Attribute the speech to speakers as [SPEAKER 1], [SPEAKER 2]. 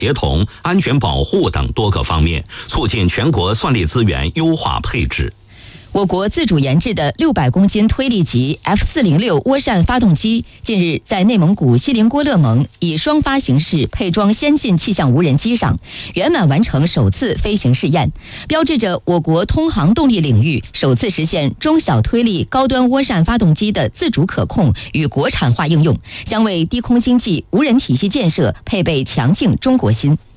[SPEAKER 1] 协同、安全保护等多个方面，促进全国算力资源优化配置。
[SPEAKER 2] 我国自主研制的600公斤推力级 F406涡扇发动机近日在内蒙古锡林郭勒盟以双发形式配装先进气象无人机上，圆满完成首次飞行试验，标志着我国通航动力领域首次实现中小推力高端涡扇发动机的自主可控与国产化应用，将为低空经济无人体系建设配备强劲中国心。